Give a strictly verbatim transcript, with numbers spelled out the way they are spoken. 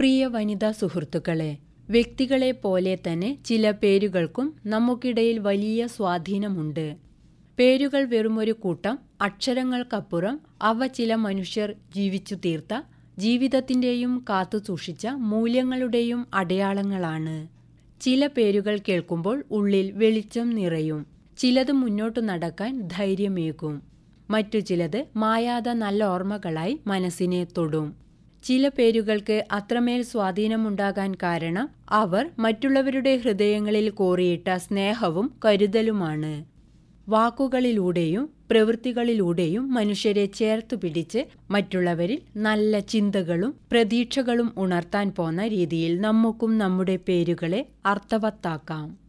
പ്രിയ വനിതാ സുഹൃത്തുക്കളെ, വ്യക്തികളെ പോലെ തന്നെ ചില പേരുകൾക്കും നമുക്കിടയിൽ വലിയ സ്വാധീനമുണ്ട്. പേരുകൾ വെറുമൊരു കൂട്ടം അക്ഷരങ്ങൾക്കപ്പുറം അവ ചില മനുഷ്യർ ജീവിച്ചു തീർത്ത, ജീവിതത്തിൻ്റെയും കാത്തുസൂക്ഷിച്ച മൂല്യങ്ങളുടെയും അടയാളങ്ങളാണ്. ചില പേരുകൾ കേൾക്കുമ്പോൾ ഉള്ളിൽ വെളിച്ചം നിറയും. ചിലത് മുന്നോട്ടു നടക്കാൻ ധൈര്യമേകും. മറ്റു ചിലത് മായാത നല്ല ഓർമ്മകളായി മനസ്സിനെ തൊടും. ചില പേരുകൾക്ക് അത്രമേൽ സ്വാധീനമുണ്ടാകാൻ കാരണം അവർ മറ്റുള്ളവരുടെ ഹൃദയങ്ങളിൽ കോറിയിട്ട സ്നേഹവും കരുതലുമാണ്. വാക്കുകളിലൂടെയും പ്രവൃത്തികളിലൂടെയും മനുഷ്യരെ ചേർത്തു പിടിച്ച് മറ്റുള്ളവരിൽ നല്ല ചിന്തകളും പ്രതീക്ഷകളും ഉണർത്താൻ പോന്ന രീതിയിൽ നമുക്കും നമ്മുടെ പേരുകളെ അർത്ഥവത്താക്കാം.